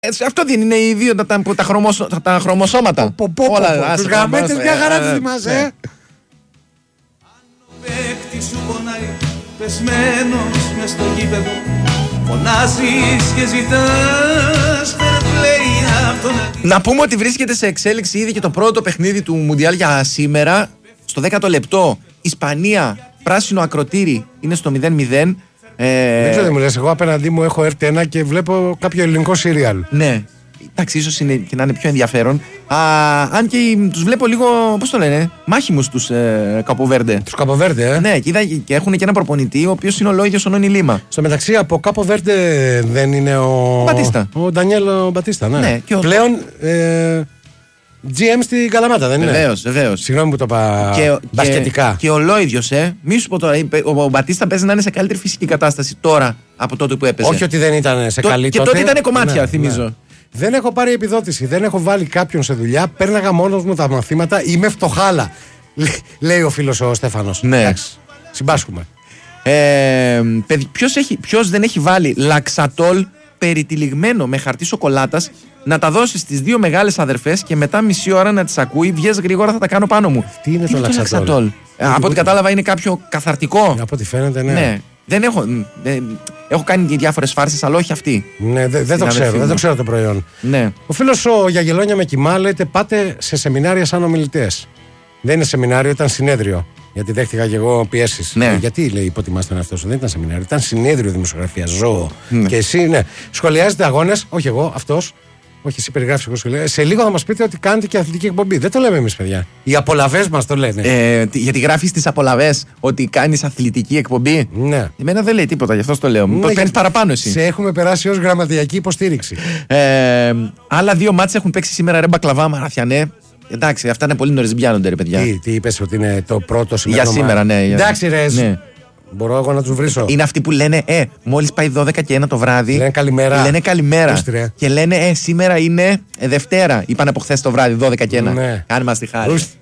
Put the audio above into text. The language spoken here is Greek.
Αυτό δεν είναι οι δύο τα χρωμοσώματα. Όλα. Τους γαμμέτες μια χαρά τους θυμάσαι. Παίκτη σου πονάει, πεσμένος μες στο γήπεδο. Φωνάζεις και ζητάς fair play από τον αντί. Να πούμε ότι βρίσκεται σε εξέλιξη ήδη και το πρώτο παιχνίδι του Μουντιάλ για σήμερα. Στο 10ο λεπτό, Ισπανία, πράσινο ακροτήρι, είναι στο 0-0. Δεν ξέρω τι μου λες, εγώ απέναντί μου έχω RT1 και βλέπω κάποιο ελληνικό σύριαλ. Ναι, εντάξει, ίσως είναι, και να είναι πιο ενδιαφέρον. Αν και τους βλέπω λίγο, πώς το λένε, μάχημους τους Καποβέρντε. Τους Καποβέρντε, Ναι, και έχουν και ένα προπονητή, ο οποίος είναι ο Λόιδιος ο Νόνι Λίμα. Στο μεταξύ, από Καποβέρντε δεν είναι ο Μπατίστα. Ο Ντανιέλ Μπατίστα, ναι. Και πλέον GM στην Καλαμάτα, δεν είναι? Βεβαίως. Συγγνώμη που το είπα μπασκετικά. Και ο Λόιδιος, μη σου πω τώρα, ο Μπατίστα παίζει να είναι σε καλύτερη φυσική κατάσταση τώρα από τότε που έπαιζε. Όχι ότι δεν ήταν σε καλή και τότε ήταν κομμάτια, θυμίζω. Ναι. Δεν έχω πάρει επιδότηση, δεν έχω βάλει κάποιον σε δουλειά. Πέρναγα μόνος μου τα μαθήματα, είμαι φτωχάλα. Λέει ο φίλος ο Στέφανος. Ναι. Εντάξει, συμπάσχουμε. Ποιος δεν έχει βάλει λαξατόλ περιτυλιγμένο με χαρτί σοκολάτας να τα δώσει στις δύο μεγάλες αδερφές και μετά μισή ώρα να τις ακούει, βγες γρήγορα, θα τα κάνω πάνω μου. Τι είναι το λαξατόλ? Από ό,τι κατάλαβα είναι κάποιο καθαρτικό. Από ό,τι φαίνεται, ναι. Δεν έχω κάνει και διάφορες φάρσες, αλλά όχι αυτή. Ναι, δεν το ξέρω το προϊόν. Ναι. Ο φίλος ο Γιαγελόνια με κοιμά λέτε πάτε σε σεμινάρια σαν ομιλητές. Δεν είναι σεμινάριο, ήταν συνέδριο. Γιατί δέχτηκα και εγώ πιέσεις. Ναι. Γιατί λέει υποτιμάς τον εαυτό σου? Δεν ήταν σεμινάριο, ήταν συνέδριο δημοσιογραφίας. Ζώο. Ναι. Και εσύ, ναι. Σχολιάζετε αγώνες, όχι εγώ, αυτός. Όχι, εσύ περιγράφεις, εγώ σχολιάζω. Σε λίγο θα μας πείτε ότι κάνετε και αθλητική εκπομπή. Δεν το λέμε εμείς, παιδιά. Οι απολαβές μας το λένε. Γιατί γράφεις τις απολαβές ότι κάνεις αθλητική εκπομπή. Ναι. Εμένα δεν λέει τίποτα, γι' αυτό το λέω. Μήπως παίρνεις παραπάνω εσύ. Σε έχουμε περάσει ως γραμματιακή υποστήριξη. Άλλα δύο μάτς έχουν παίξει σήμερα, ρε Μπακλαβά, Μαραθιανέ. Εντάξει, αυτά είναι πολύ νωρίς, μπιάνονται, ρε παιδιά. Τι είπες ότι είναι το πρώτο σήμερα? Για σήμερα, ναι. Εντάξει, ρε. Ναι. Μπορώ εγώ να τους βρίσω. Είναι αυτοί που λένε, μόλις πάει 12 και 1 το βράδυ. Λένε καλημέρα. Και λένε, σήμερα είναι Δευτέρα. Είπαν από χθες το βράδυ, 12 και 1. Ναι. Κάνε μας τη χάρη.